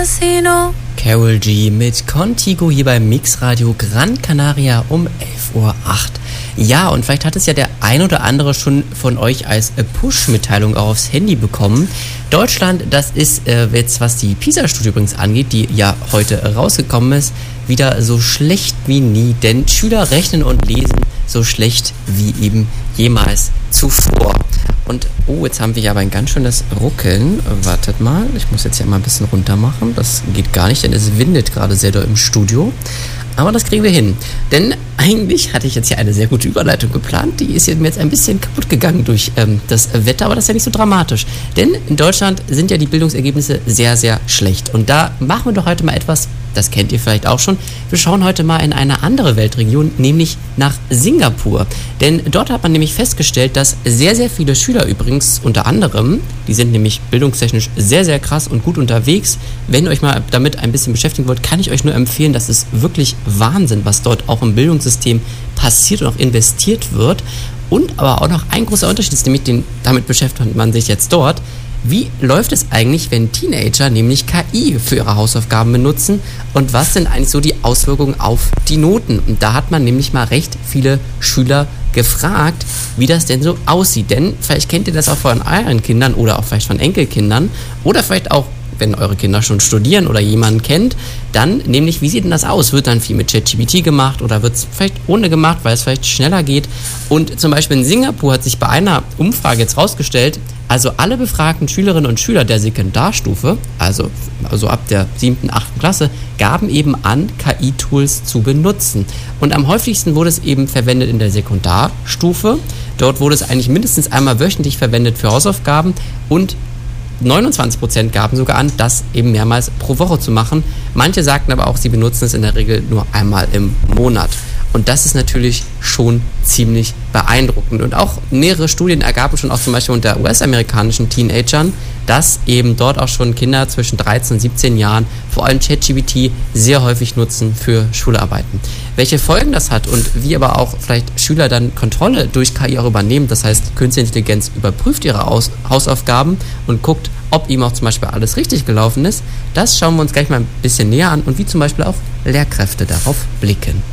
Karol G mit Contigo hier beim Mixradio Gran Canaria um 11:08 Uhr. Ja, und vielleicht hat es ja der ein oder andere schon von euch als Push-Mitteilung auch aufs Handy bekommen. Deutschland, das ist jetzt, was die PISA-Studie übrigens angeht, die ja heute rausgekommen ist, wieder so schlecht wie nie. Denn Schüler rechnen und lesen so schlecht wie eben jemals zuvor. Und, jetzt haben wir ja aber ein ganz schönes Ruckeln. Wartet mal, ich muss jetzt ja mal ein bisschen runter machen. Das geht gar nicht, denn es windet gerade sehr doll im Studio. Aber das kriegen wir hin. Denn eigentlich hatte ich jetzt hier eine sehr gute Überleitung geplant. Die ist mir jetzt ein bisschen kaputt gegangen durch das Wetter, aber das ist ja nicht so dramatisch. Denn in Deutschland sind ja die Bildungsergebnisse sehr, sehr schlecht. Und da machen wir doch heute mal etwas, das kennt ihr vielleicht auch schon. Wir schauen heute mal in eine andere Weltregion, nämlich nach Singapur. Denn dort hat man nämlich festgestellt, dass sehr, sehr viele Schüler übrigens unter anderem, die sind nämlich bildungstechnisch sehr, sehr krass und gut unterwegs. Wenn ihr euch mal damit ein bisschen beschäftigen wollt, kann ich euch nur empfehlen, das ist wirklich Wahnsinn, was dort auch im Bildungssystem passiert und auch investiert wird. Und aber auch noch ein großer Unterschied ist, nämlich damit beschäftigt man sich jetzt dort. Wie läuft es eigentlich, wenn Teenager nämlich KI für ihre Hausaufgaben benutzen und was sind eigentlich so die Auswirkungen auf die Noten? Und da hat man nämlich mal recht viele Schüler gefragt, wie das denn so aussieht. Denn vielleicht kennt ihr das auch von euren Kindern oder auch vielleicht von Enkelkindern oder vielleicht auch, wenn eure Kinder schon studieren oder jemanden kennt, dann nämlich, wie sieht denn das aus? Wird dann viel mit ChatGPT gemacht oder wird es vielleicht ohne gemacht, weil es vielleicht schneller geht? Und zum Beispiel in Singapur hat sich bei einer Umfrage jetzt rausgestellt, also alle befragten Schülerinnen und Schüler der Sekundarstufe, also ab der 7., 8. Klasse, gaben eben an, KI-Tools zu benutzen. Und am häufigsten wurde es eben verwendet in der Sekundarstufe. Dort wurde es eigentlich mindestens einmal wöchentlich verwendet für Hausaufgaben und 29% gaben sogar an, das eben mehrmals pro Woche zu machen. Manche sagten aber auch, sie benutzen es in der Regel nur einmal im Monat. Und das ist natürlich schon ziemlich beeindruckend. Und auch mehrere Studien ergaben schon auch zum Beispiel unter US-amerikanischen Teenagern, dass eben dort auch schon Kinder zwischen 13 und 17 Jahren vor allem ChatGPT sehr häufig nutzen für Schularbeiten. Welche Folgen das hat und wie aber auch vielleicht Schüler dann Kontrolle durch KI auch übernehmen, das heißt, Künstliche Intelligenz überprüft ihre Hausaufgaben und guckt, ob ihm auch zum Beispiel alles richtig gelaufen ist, das schauen wir uns gleich mal ein bisschen näher an und wie zum Beispiel auch Lehrkräfte darauf blicken.